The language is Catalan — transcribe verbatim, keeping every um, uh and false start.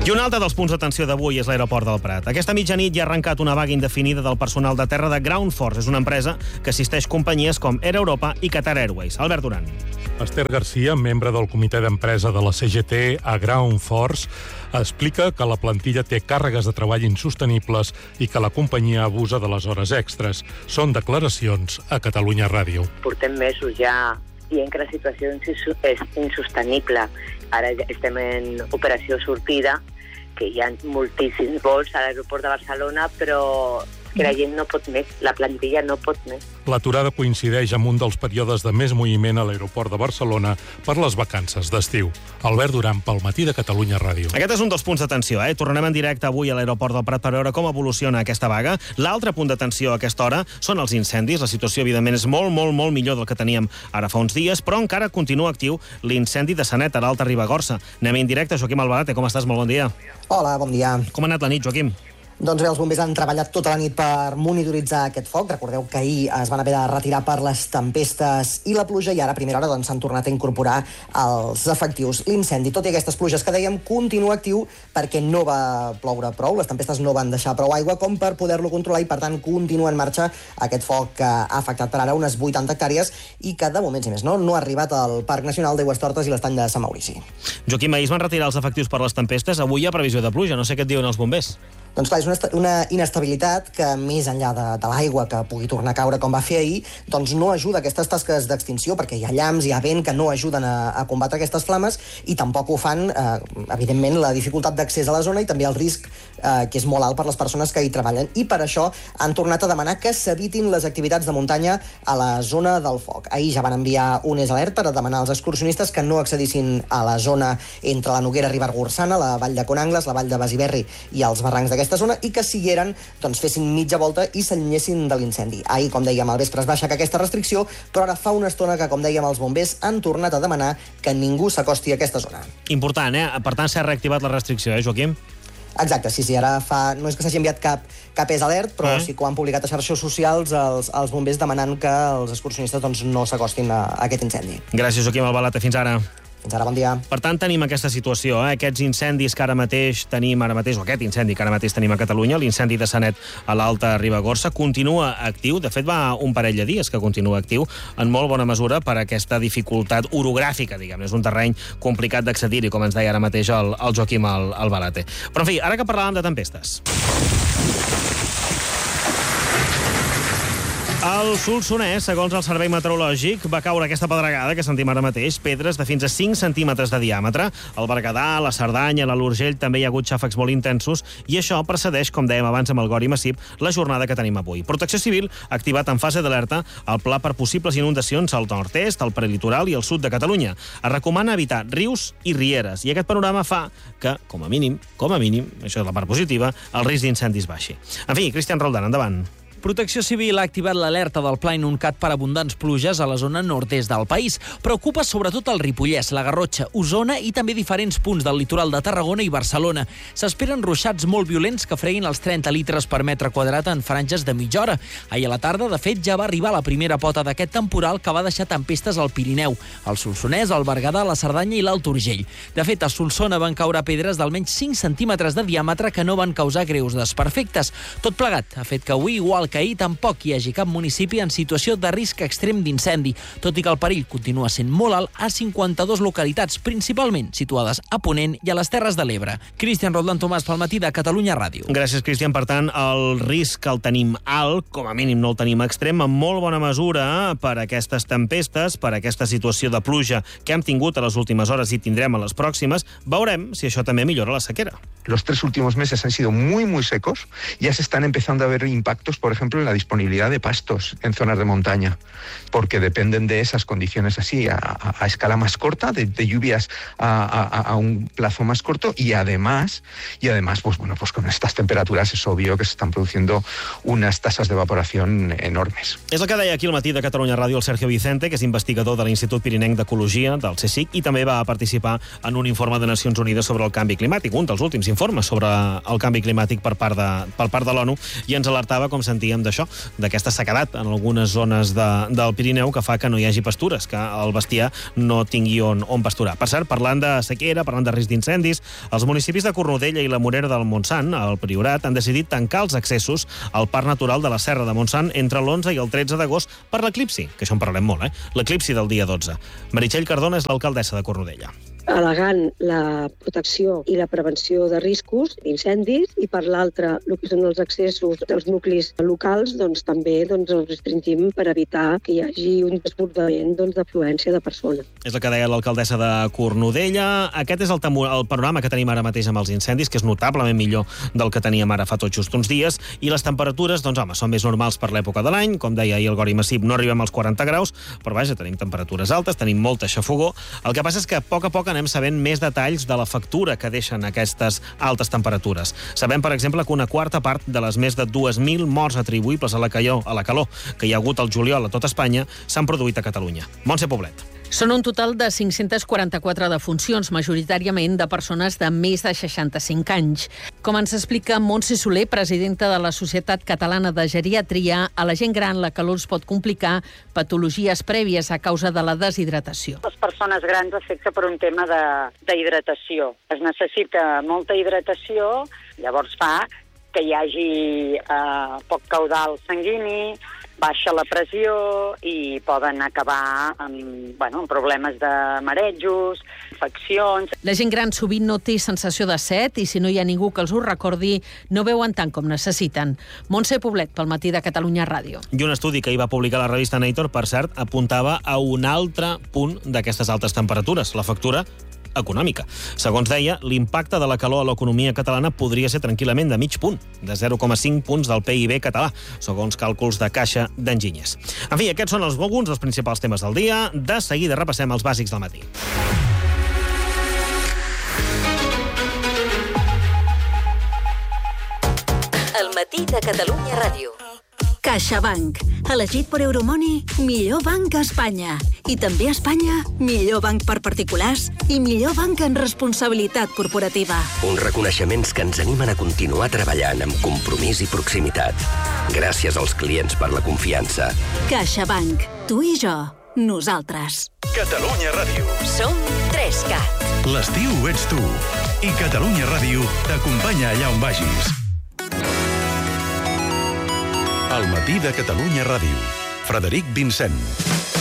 I un altre dels punts d'atenció d'avui és l'aeroport del Prat. Aquesta mitjanit ja ha arrencat una vaga indefinida del personal de terra de Ground Force. És una empresa que assisteix companyies com Air Europa i Qatar Airways. Albert Duran. Esther Garcia, membre del comitè d'empresa de la C G T a Ground Force, explica que la plantilla té càrregues de treball insostenibles i que la companyia abusa de les hores extres. Són declaracions a Catalunya Ràdio. Portem mesos ja dient que la situació és insostenible. Ara estem en operació sortida, que hi ha moltíssims vols a l'aeroport de Barcelona, però que la gent no pot més, la plantilla no pot més. L'aturada coincideix amb un dels períodes de més moviment a l'aeroport de Barcelona per les vacances d'estiu. Albert Duran, pel Matí de Catalunya Ràdio. Aquest és un dels punts d'atenció, eh? Tornarem en directe avui a l'aeroport del Prat per veure com evoluciona aquesta vaga. L'altre punt d'atenció a aquesta hora són els incendis. La situació, evidentment, és molt, molt, molt millor del que teníem ara fa uns dies, però encara continua actiu l'incendi de Sanet, a l'Alta Ribagorça. Anem en directe. Joaquim Albalate, com estàs? Molt bon dia. Hola, bon dia. Com ha anat la nit, Joaquim? Doncs bé, els bombers han treballat tota la nit per monitoritzar aquest foc. Recordeu que ahir es van haver de retirar per les tempestes i la pluja i ara a primera hora doncs, s'han tornat a incorporar els efectius. L'incendi, tot i aquestes pluges que dèiem, continua actiu perquè no va ploure prou, les tempestes no van deixar prou aigua com per poder-lo controlar i per tant continua en marxa aquest foc que ha afectat per ara unes vuitanta hectàrees i que de moment, si més no, no ha arribat al Parc Nacional d'Aigüestortes i l'estany de Sant Maurici. Joaquim, ahir es van retirar els efectius per les tempestes, avui hi ha previsió de pluja, no sé què et diuen els bombers. Doncs clar, és una, una inestabilitat que, més enllà de, de l'aigua que pugui tornar a caure com va fer ahir, doncs no ajuda a aquestes tasques d'extinció, perquè hi ha llamps, hi ha vent que no ajuden a, a combatre aquestes flames, i tampoc ho fan, eh, evidentment, la dificultat d'accés a la zona i també el risc, eh, que és molt alt per les persones que hi treballen. I per això han tornat a demanar que s'evitin les activitats de muntanya a la zona del foc. Ahir ja van enviar un alert per a demanar als excursionistes que no accedissin a la zona entre la Noguera Ribagorçana, la vall de Conangles, la vall de Besiberri i els barrancs d'aquesta aquesta zona i que si hi eren, doncs fessin mitja volta i s'allunyessin de l'incendi. Ahir, com dèiem, al vespre es va aixecar aquesta restricció, però ara fa una estona que, com dèiem, els bombers han tornat a demanar que ningú s'acosti a aquesta zona. Important, eh? Per tant, s'ha reactivat la restricció, eh, Joaquim? Exacte, sí, sí, ara fa... no és que s'hagi enviat cap, cap és alert, però eh? sí que ho han publicat a xarxes socials els, els bombers demanant que els excursionistes doncs, no s'acostin a, a aquest incendi. Gràcies, Joaquim Albalate. Fins ara. Fins ara, bon dia. Per tant, tenim aquesta situació, eh? Aquests incendis que ara mateix tenim, ara mateix, o aquest incendi que ara mateix tenim a Catalunya, l'incendi de Sanet a l'Alta Ribagorça, continua actiu. De fet, va un parell de dies que continua actiu, en molt bona mesura per aquesta dificultat orogràfica, diguem. És un terreny complicat d'accedir-hi, com ens deia ara mateix el, el Joaquim Albalate. Però, en fi, ara que parlàvem de tempestes. Al Solsonès, segons el Servei Meteorològic, va caure aquesta pedregada que sentim ara mateix, pedres de fins a cinc centímetres de diàmetre. Al Berguedà, la Cerdanya, a l'Urgell també hi ha hagut xàfecs molt intensos i això precedeix, com dèiem abans amb el Gori Massip, la jornada que tenim avui. Protecció Civil ha activat en fase d'alerta el pla per possibles inundacions al nord-est, al prelitoral i al sud de Catalunya. Es recomana evitar rius i rieres i aquest panorama fa que, com a mínim, com a mínim, això és la part positiva, el risc d'incendis baixi. En fi, Cristian Roldán, endavant. Protecció Civil ha activat l'alerta del Pla Inuncat per abundants pluges a la zona nord-est del país. Preocupa sobretot el Ripollès, la Garrotxa, Osona i també diferents punts del litoral de Tarragona i Barcelona. S'esperen ruixats molt violents que freguin els trenta litres per metre quadrat en franges de mitja hora. Ahir a la tarda, de fet, ja va arribar la primera pota d'aquest temporal que va deixar tempestes al Pirineu, al Solsonès, al Berguedà, la Cerdanya i l'Alt Urgell. De fet, a Solsona van caure pedres d'almenys cinc centímetres de diàmetre que no van causar greus desperfectes. Tot plegat ha fet que avui, igual que ahir, tampoc hi hagi cap municipi en situació de risc extrem d'incendi, tot i que el perill continua sent molt alt a cinquanta-dues localitats, principalment situades a Ponent i a les Terres de l'Ebre. Cristian Roldán Tomàs, pel Matí de Catalunya Ràdio. Gràcies, Cristian. Per tant, el risc el tenim alt, com a mínim no el tenim extrem, en molt bona mesura per aquestes tempestes, per aquesta situació de pluja que hem tingut a les últimes hores i tindrem a les pròximes. Veurem si això també millora la sequera. Los tres últimos meses han sido muy, muy secos. Ya se están empezando a ver impactos, por ejemplo, en la disponibilidad de pastos en zonas de montaña, porque dependen de esas condiciones así, a, a, a escala más corta, de, de lluvias a, a, a un plazo más corto, y además, y además, pues bueno, pues con estas temperaturas es obvio que se están produciendo unas tasas de evaporación enormes. És el que deia aquí al Matí de Catalunya Ràdio el Sergio Vicente, que és investigador de l'Institut Pirinenc d'Ecologia, del CSIC, i també va participar en un informe de Nacions Unides sobre el canvi climàtic, un dels últims informes sobre el canvi climàtic per part de, per part de l'ONU i ens alertava, com sentíem, d'això, d'aquesta sequedat en algunes zones de, del Pirineu que fa que no hi hagi pastures, que el bestiar no tingui on, on pasturar. Per cert, parlant de sequera, parlant de risc d'incendis, els municipis de Cornudella i la Morera del Montsant, al Priorat, han decidit tancar els accessos al Parc Natural de la Serra de Montsant entre l'onze i el tretze d'agost per l'eclipsi, que això en parlem molt, eh? L'eclipsi del dia dotze. Meritxell Cardona és l'alcaldessa de Cornudella. Al·legant la protecció i la prevenció de riscos, incendis, i per l'altra, el que són els accessos dels nuclis locals, doncs també doncs, els restringim per evitar que hi hagi un desbordament doncs, d'afluència de persones. És el que deia l'alcaldessa de Cornudella. Aquest és el, temo, el panorama que tenim ara mateix amb els incendis, que és notablement millor del que teníem ara fa tot just uns dies, i les temperatures, doncs home, són més normals per l'època de l'any. Com deia ahir el Gori Massip, no arribem als quaranta graus, però vaja, tenim temperatures altes, tenim molta xafogor. El que passa és que a poc a poc anem sabent més detalls de la factura que deixen aquestes altes temperatures. Sabem, per exemple, que una quarta part de les més de dues mil morts atribuïbles a la calor, a la calor que hi ha hagut al juliol a tot Espanya s'han produït a Catalunya. Montse Poblet. Són un total de cinc-centes quaranta-quatre defuncions, majoritàriament de persones de més de seixanta-cinc anys. Com ens explica Montse Soler, presidenta de la Societat Catalana de Geriatria, a la gent gran la calor es pot complicar patologies prèvies a causa de la deshidratació. Les persones grans afecta per un tema de, de hidratació. Es necessita molta hidratació, llavors fa que hi hagi eh, poc caudal sanguini, baixa la pressió i poden acabar amb, bueno, amb problemes de marejos, infeccions. La gent gran sovint no té sensació de set i si no hi ha ningú que els ho recordi, no veuen tant com necessiten. Montse Poblet, pel Matí de Catalunya Ràdio. I un estudi que hi va publicar la revista Nature, per cert, apuntava a un altre punt d'aquestes altes temperatures, la factura econòmica. Segons deia, l'impacte de la calor a l'economia catalana podria ser tranquil·lament de mig punt, de zero coma cinc punts del P I B català, segons càlculs de Caixa d'Enginyers. En fi, aquests són els, alguns dels principals temes del dia. De seguida repassem els bàsics del matí. El Matí de Catalunya Ràdio. CaixaBank, elegit per Euromoney, millor banc a Espanya. I també a Espanya, millor banc per particulars i millor banc en responsabilitat corporativa. Uns reconeixements que ens animen a continuar treballant amb compromís i proximitat. Gràcies als clients per la confiança. CaixaBank, tu i jo, nosaltres. Catalunya Ràdio. Som tres cat. L'estiu ets tu. I Catalunya Ràdio t'acompanya allà on vagis. El Matí de Catalunya Ràdio. Frederic Vincent.